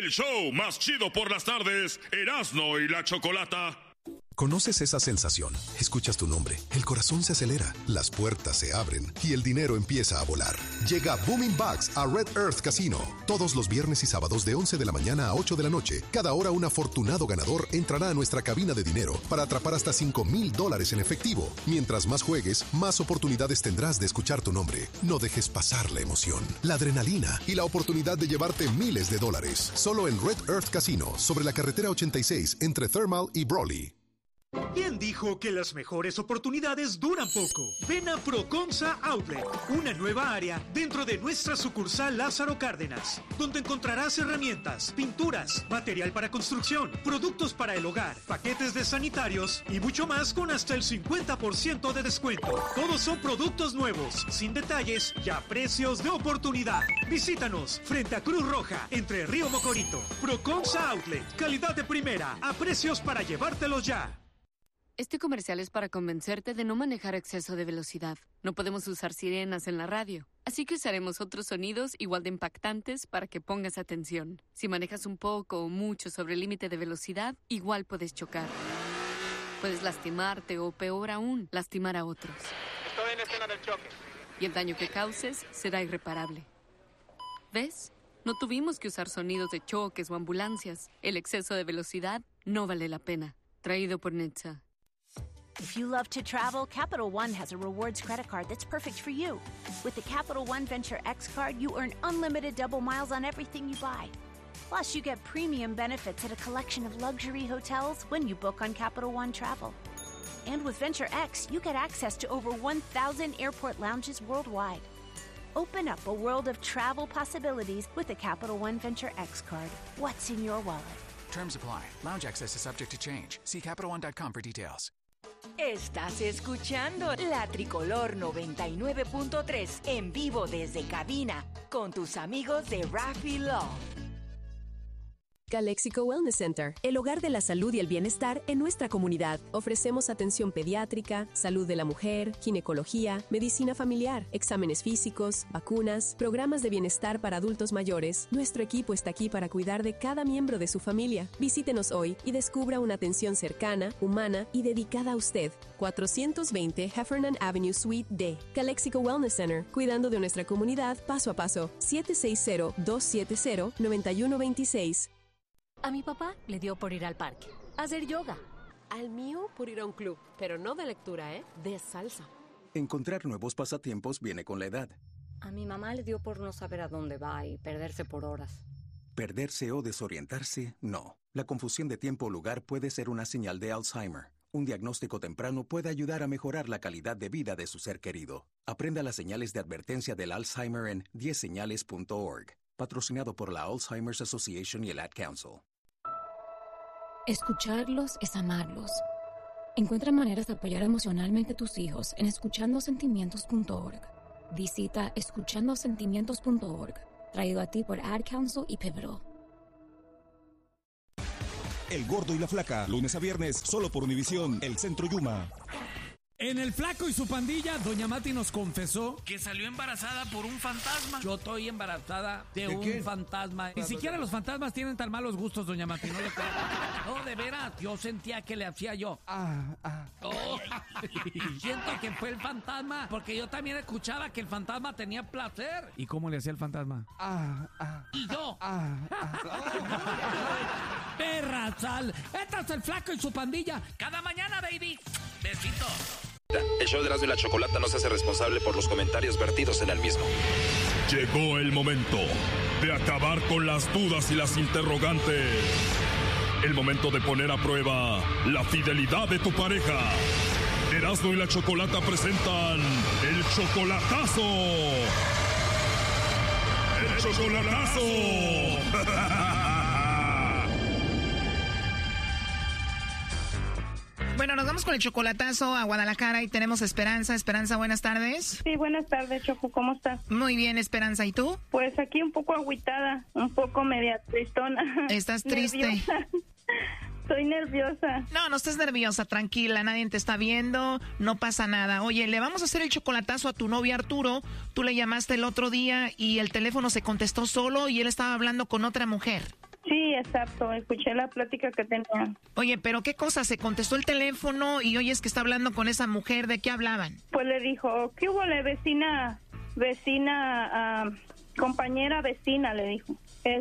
El show más chido por las tardes, Erasmo y la Chocolata. ¿Conoces esa sensación? Escuchas tu nombre, el corazón se acelera, las puertas se abren y el dinero empieza a volar. Llega Booming Bucks a Red Earth Casino. Todos los viernes y sábados de 11 de la mañana a 8 de la noche. Cada hora un afortunado ganador entrará a nuestra cabina de dinero para atrapar hasta $5,000 en efectivo. Mientras más juegues, más oportunidades tendrás de escuchar tu nombre. No dejes pasar la emoción, la adrenalina y la oportunidad de llevarte miles de dólares. Solo en Red Earth Casino, sobre la carretera 86 entre Thermal y Brawley. ¿Quién dijo que las mejores oportunidades duran poco? Ven a Proconsa Outlet, una nueva área dentro de nuestra sucursal Lázaro Cárdenas, donde encontrarás herramientas, pinturas, material para construcción, productos para el hogar, paquetes de sanitarios y mucho más con hasta el 50% de descuento. Todos son productos nuevos, sin detalles y a precios de oportunidad. Visítanos frente a Cruz Roja, entre Río Mocorito. Proconsa Outlet, calidad de primera, a precios para llevártelos ya. Este comercial es para convencerte de no manejar a exceso de velocidad. No podemos usar sirenas en la radio, así que usaremos otros sonidos igual de impactantes para que pongas atención. Si manejas un poco o mucho sobre el límite de velocidad, igual puedes chocar. Puedes lastimarte o, peor aún, lastimar a otros. Estoy en la escena del choque. Y el daño que causes será irreparable. ¿Ves? No tuvimos que usar sonidos de choques o ambulancias. El exceso de velocidad no vale la pena. Traído por NHTSA. If you love to travel, Capital One has a rewards credit card that's perfect for you. With the Capital One Venture X card, you earn unlimited double miles on everything you buy. Plus, you get premium benefits at a collection of luxury hotels when you book on Capital One Travel. And with Venture X, you get access to over 1,000 airport lounges worldwide. Open up a world of travel possibilities with the Capital One Venture X card. What's in your wallet? Terms apply. Lounge access is subject to change. See CapitalOne.com for details. Estás escuchando La Tricolor 99.3 en vivo desde cabina con tus amigos de Raffy Law. Calexico Wellness Center, el hogar de la salud y el bienestar en nuestra comunidad. Ofrecemos atención pediátrica, salud de la mujer, ginecología, medicina familiar, exámenes físicos, vacunas, programas de bienestar para adultos mayores. Nuestro equipo está aquí para cuidar de cada miembro de su familia. Visítenos hoy y descubra una atención cercana, humana y dedicada a usted. 420 Heffernan Avenue Suite D. Calexico Wellness Center, cuidando de nuestra comunidad paso a paso. 760-270-9126. A mi papá le dio por ir al parque, a hacer yoga. Al mío por ir a un club, pero no de lectura, de salsa. Encontrar nuevos pasatiempos viene con la edad. A mi mamá le dio por no saber a dónde va y perderse por horas. Perderse o desorientarse, no. La confusión de tiempo o lugar puede ser una señal de Alzheimer. Un diagnóstico temprano puede ayudar a mejorar la calidad de vida de su ser querido. Aprenda las señales de advertencia del Alzheimer en 10señales.org. Patrocinado por la Alzheimer's Association y el Ad Council. Escucharlos es amarlos. Encuentra maneras de apoyar emocionalmente a tus hijos en escuchandosentimientos.org. Visita escuchandosentimientos.org. Traído a ti por Ad Council y Pivotal. El Gordo y la Flaca, lunes a viernes, solo por Univisión, El Centro Yuma. En El Flaco y su pandilla, Doña Mati nos confesó que salió embarazada por un fantasma. Yo estoy embarazada de un fantasma. Ni siquiera los fantasmas tienen tan malos gustos, Doña Mati. No, no, de veras, yo sentía que le hacía yo. Oh, siento que fue el fantasma, porque yo también escuchaba que el fantasma tenía placer. ¿Y cómo le hacía el fantasma? Y yo. Perra sal. Este es El Flaco y su pandilla. Cada mañana, baby. Besito. El show de Erasmo y la Chocolata no se hace responsable por los comentarios vertidos en el mismo. Llegó el momento de acabar con las dudas y las interrogantes. El momento de poner a prueba la fidelidad de tu pareja. Erasmo y la Chocolata presentan El Chocolatazo. ¡El Chocolatazo! Bueno, nos vamos con el chocolatazo a Guadalajara y tenemos a Esperanza. Esperanza, buenas tardes. Sí, buenas tardes, Choco, ¿cómo estás? Muy bien, Esperanza, ¿y tú? Pues aquí un poco agüitada, un poco media tristona. ¿Estás triste? Estoy nerviosa. No estés nerviosa, tranquila, nadie te está viendo, no pasa nada. Oye, le vamos a hacer el chocolatazo a tu novio Arturo. Tú le llamaste el otro día y el teléfono se contestó solo y él estaba hablando con otra mujer. Sí, exacto, escuché la plática que tenían. Oye, pero ¿qué cosa? ¿Se contestó el teléfono y oyes que está hablando con esa mujer? ¿De qué hablaban? Pues le dijo, ¿qué hubo, compañera vecina? Le dijo,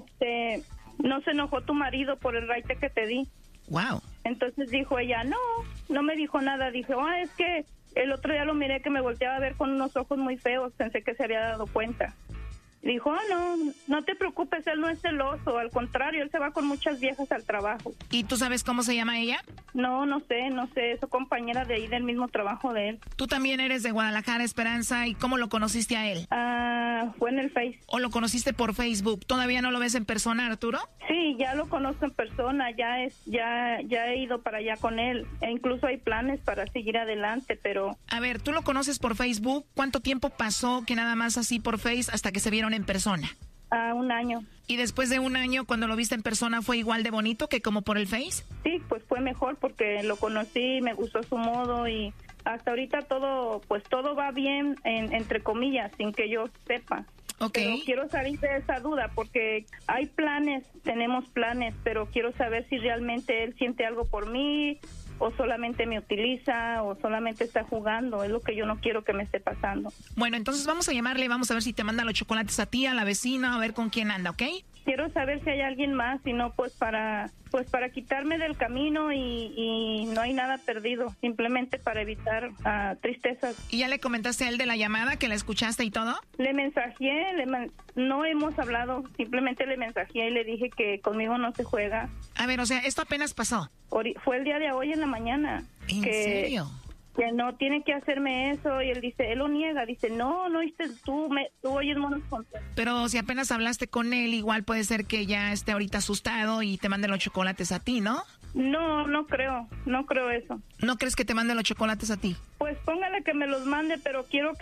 no se enojó tu marido por el raite que te di. Wow. Entonces dijo ella, no me dijo nada. Dijo, es que el otro día lo miré que me volteaba a ver con unos ojos muy feos, pensé que se había dado cuenta. Dijo, no te preocupes, él no es celoso, al contrario, él se va con muchas viejas al trabajo. ¿Y tú sabes cómo se llama ella? No sé, es su compañera de ahí del mismo trabajo de él. Tú también eres de Guadalajara, Esperanza, ¿y cómo lo conociste a él? Fue en el Face. ¿O lo conociste por Facebook? ¿Todavía no lo ves en persona, Arturo? Sí, ya lo conozco en persona, ya he ido para allá con él, e incluso hay planes para seguir adelante, pero... A ver, ¿tú lo conoces por Facebook? ¿Cuánto tiempo pasó que nada más así por Face hasta que se vieron en persona? 1 año. ¿Y después de 1 año, cuando lo viste en persona, fue igual de bonito que como por el Face? Sí, pues fue mejor porque lo conocí, me gustó su modo y hasta ahorita todo va bien, entre comillas, sin que yo sepa. Okay. Pero quiero salir de esa duda porque hay planes, tenemos planes, pero quiero saber si realmente él siente algo por mí o solamente me utiliza o solamente está jugando. Es lo que yo no quiero que me esté pasando. Bueno, entonces vamos a llamarle y vamos a ver si te manda los chocolates a ti, a la vecina, a ver con quién anda, ¿ok? Quiero saber si hay alguien más, si no, pues para quitarme del camino y no hay nada perdido, simplemente para evitar tristezas. ¿Y ya le comentaste a él de la llamada, que la escuchaste y todo? Le mensajeé, no hemos hablado, simplemente le mensajeé y le dije que conmigo no se juega. A ver, o sea, esto apenas pasó. Fue el día de hoy en la mañana. ¿En serio? Que no tiene que hacerme eso, y él lo niega, dice, no, tú oyes monos con... Pero si apenas hablaste con él, igual puede ser que ya esté ahorita asustado y te mande los chocolates a ti, ¿no? No creo eso. ¿No crees que te mande los chocolates a ti? Pues póngale que me los mande, pero quiero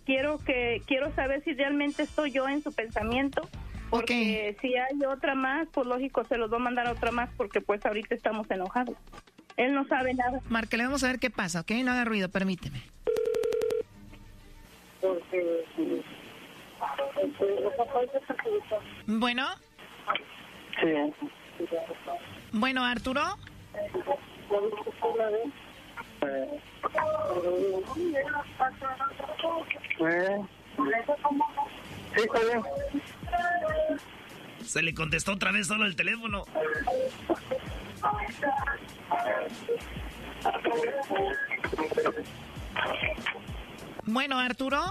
saber si realmente estoy yo en su pensamiento. Porque si hay otra más, pues lógico, se los va a mandar a otra más, porque pues ahorita estamos enojados. Él no sabe nada. Marca, le vamos a ver qué pasa, ¿ok? No haga ruido, permíteme. Bueno. Sí. Bueno, Arturo. Sí, está bien. Se le contestó otra vez solo el teléfono. Bueno, Arturo.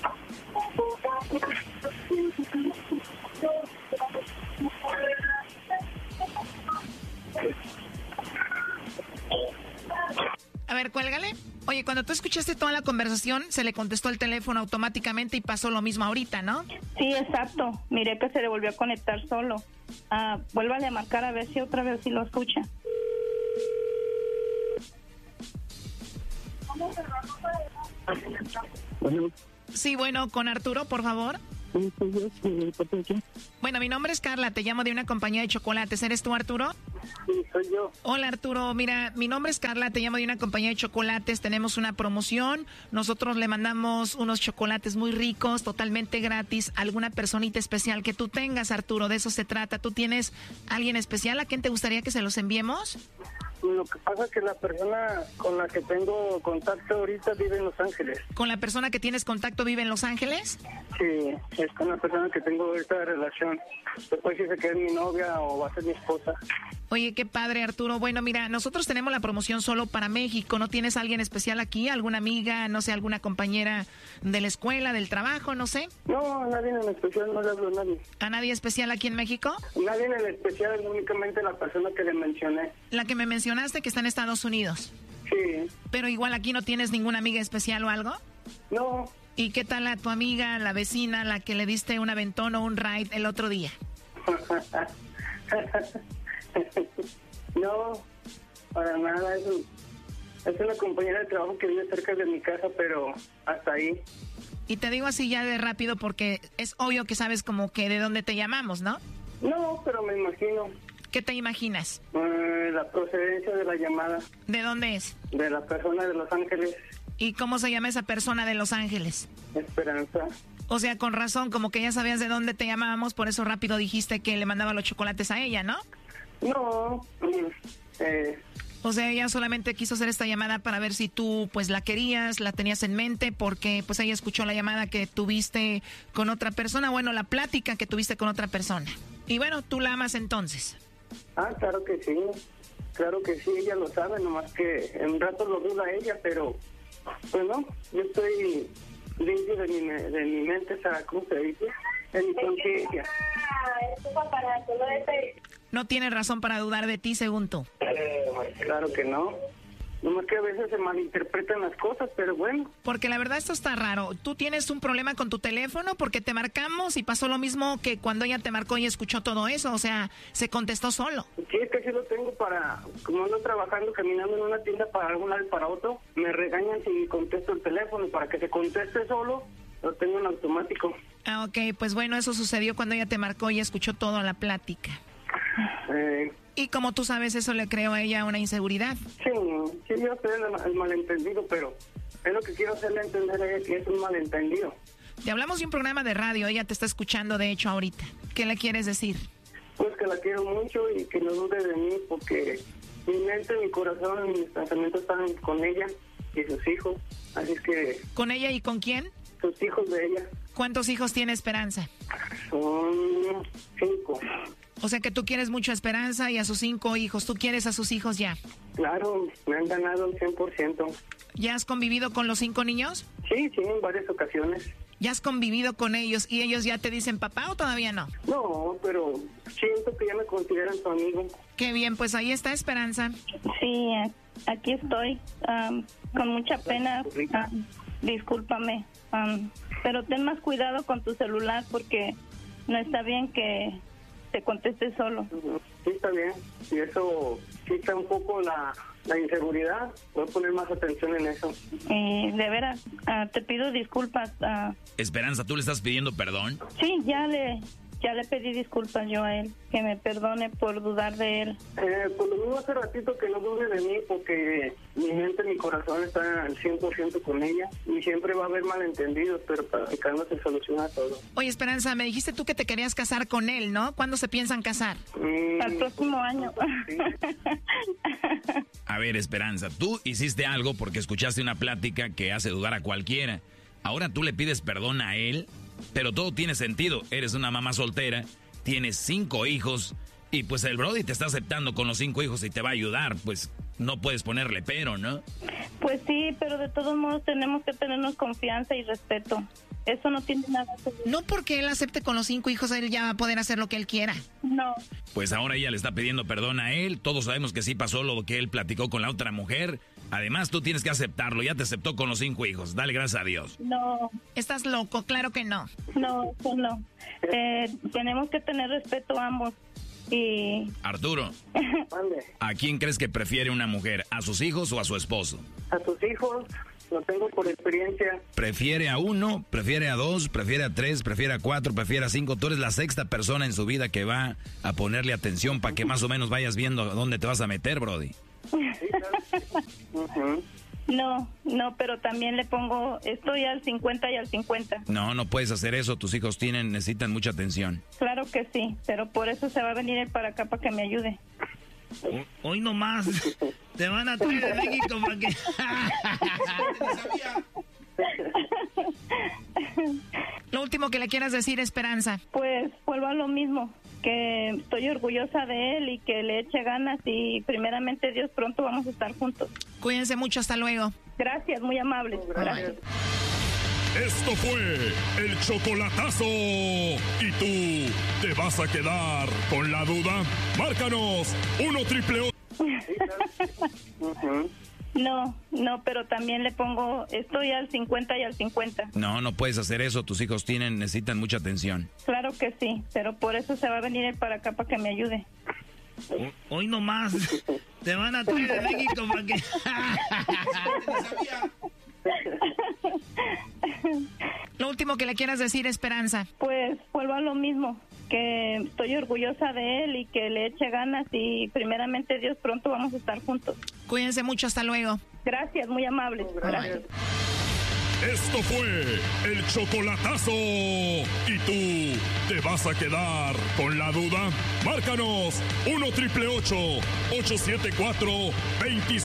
A ver, cuélgale. Oye, cuando tú escuchaste toda la conversación, se le contestó el teléfono automáticamente y pasó lo mismo ahorita, ¿no? Sí, exacto. Miré que se le volvió a conectar solo. Vuélvale a marcar a ver si otra vez sí lo escucha. Sí, bueno, con Arturo, por favor. Bueno, mi nombre es Carla, te llamo de una compañía de chocolates. ¿Eres tú, Arturo? Sí, soy yo. Hola, Arturo. Mira, mi nombre es Carla, te llamo de una compañía de chocolates. Tenemos una promoción. Nosotros le mandamos unos chocolates muy ricos, totalmente gratis, a alguna personita especial que tú tengas, Arturo. De eso se trata. ¿Tú tienes alguien especial a quien te gustaría que se los enviemos? Lo que pasa es que la persona con la que tengo contacto ahorita vive en Los Ángeles. ¿Con la persona que tienes contacto vive en Los Ángeles? Sí, es con la persona que tengo esta relación. Después dice que es mi novia o va a ser mi esposa. Oye, qué padre, Arturo. Bueno, mira, nosotros tenemos la promoción solo para México. ¿No tienes a alguien especial aquí? ¿Alguna amiga, no sé, alguna compañera de la escuela, del trabajo, no sé? No, a nadie en especial, no le hablo a nadie. ¿A nadie especial aquí en México? Nadie en especial, únicamente la persona que le mencioné. La que me mencionaste que está en Estados Unidos. Sí. Pero igual aquí no tienes ninguna amiga especial o algo. No. ¿Y qué tal a tu amiga, la vecina, la que le diste un aventón o un ride el otro día? No, para nada. Es una compañera de trabajo que vive cerca de mi casa, pero hasta ahí. Y te digo así ya de rápido porque es obvio que sabes como que de dónde te llamamos, ¿no? No, pero me imagino. ¿Qué te imaginas? La procedencia de la llamada. ¿De dónde es? De la persona de Los Ángeles. ¿Y cómo se llama esa persona de Los Ángeles? Esperanza. O sea, con razón, como que ya sabías de dónde te llamábamos, por eso rápido dijiste que le mandaba los chocolates a ella, ¿no? No, O sea, ella solamente quiso hacer esta llamada para ver si tú, pues, la querías, la tenías en mente, porque, pues, ella escuchó la llamada que tuviste con otra persona, bueno, la plática que tuviste con otra persona. Y bueno, ¿tú la amas entonces? Ah, claro que sí, ella lo sabe, nomás que en un rato lo duda ella, pero, pues no, yo estoy limpio de mi mente, o sea, ¿cómo se dice? De mi conciencia. No tiene razón para dudar de ti, según tú. Claro que no. Nomás que a veces se malinterpretan las cosas, pero bueno. Porque la verdad esto está raro. ¿Tú tienes un problema con tu teléfono? Porque te marcamos y pasó lo mismo que cuando ella te marcó y escuchó todo eso. O sea, se contestó solo. Sí, es que sí lo tengo para... Como ando trabajando, caminando en una tienda para algún lado y para otro, me regañan si contesto el teléfono. Y para que se conteste solo, lo tengo en automático. Ah, ok. Pues bueno, eso sucedió cuando ella te marcó y escuchó toda la plática. Y como tú sabes, eso le creó a ella una inseguridad. Sí, yo sé el malentendido, pero es lo que quiero hacerle entender a ella, que es un malentendido. Te hablamos de un programa de radio, ella te está escuchando de hecho ahorita. ¿Qué le quieres decir? Pues que la quiero mucho y que no dude de mí, porque mi mente, mi corazón y mis pensamientos están con ella y sus hijos. Así es que... ¿Con ella y con quién? Sus hijos de ella. ¿Cuántos hijos tiene Esperanza? Son 5. O sea que tú quieres mucho a Esperanza y a sus 5 hijos. ¿Tú quieres a sus hijos ya? Claro, me han ganado el 100%. ¿Ya has convivido con los 5 niños? Sí, en varias ocasiones. ¿Ya has convivido con ellos y ellos ya te dicen papá o todavía no? No, pero siento que ya me consideran su amigo. Qué bien, pues ahí está Esperanza. Sí, aquí estoy, con mucha pena. Discúlpame, pero ten más cuidado con tu celular porque no está bien que te contestes solo. Sí, está bien. Y eso quita un poco la inseguridad. Voy a poner más atención en eso. De veras, te pido disculpas. Esperanza, ¿tú le estás pidiendo perdón? Sí, ya le pedí disculpas yo a él, que me perdone por dudar de él. Pues lo mismo hace ratito que no dude de mí, porque mi mente, mi corazón está al 100% con ella, y siempre va a haber malentendidos, pero practicando se soluciona todo. Oye, Esperanza, me dijiste tú que te querías casar con él, ¿no? ¿Cuándo se piensan casar? Al próximo año. Sí. A ver, Esperanza, tú hiciste algo porque escuchaste una plática que hace dudar a cualquiera. Ahora tú le pides perdón a él, pero todo tiene sentido. Eres una mamá soltera, tienes 5 hijos y pues el Brody te está aceptando con los 5 hijos y te va a ayudar. Pues no puedes ponerle pero, ¿no? Pues sí, pero de todos modos tenemos que tenernos confianza y respeto. Eso no tiene nada que ver. No porque él acepte con los 5 hijos, él ya va a poder hacer lo que él quiera. No. Pues ahora ella le está pidiendo perdón a él. Todos sabemos que sí pasó lo que él platicó con la otra mujer. Además, tú tienes que aceptarlo. Ya te aceptó con los 5 hijos. Dale gracias a Dios. No. Estás loco, claro que no. No, eso no. Tenemos que tener respeto a ambos. Y... Arturo, ¿a quién crees que prefiere una mujer? ¿A sus hijos o a su esposo? A sus hijos, lo tengo por experiencia. ¿Prefiere a 1, prefiere a 2, prefiere a 3, prefiere a 4, prefiere a 5? Tú eres la 6ª persona en su vida que va a ponerle atención para que más o menos vayas viendo dónde te vas a meter, Brody. No, pero también le pongo, estoy al 50 y al 50. No puedes hacer eso, tus hijos necesitan mucha atención. Claro que sí, pero por eso se va a venir él para acá para que me ayude. Hoy nomás, te van a traer de México para que... Lo último que le quieras decir, Esperanza. Pues vuelvo a lo mismo, que estoy orgullosa de él y que le eche ganas y primeramente Dios pronto vamos a estar juntos. Cuídense mucho, hasta luego. Gracias, muy amable. Gracias. Esto fue el chocolatazo. ¿Y tú te vas a quedar con la duda? Márcanos 1-888. No, pero también le pongo, estoy al 50 y al 50. No puedes hacer eso, tus hijos necesitan mucha atención. Claro que sí, pero por eso se va a venir él para acá para que me ayude. Hoy nomás, te van a traer de México para que... Lo último que le quieras decir, Esperanza. Pues vuelvo a lo mismo, que estoy orgullosa de él y que le eche ganas y primeramente Dios pronto vamos a estar juntos. Cuídense mucho, hasta luego. Gracias, muy amable. Gracias. Esto fue el chocolatazo. ¿Y tú te vas a quedar con la duda? Márcanos 1-888-874-26.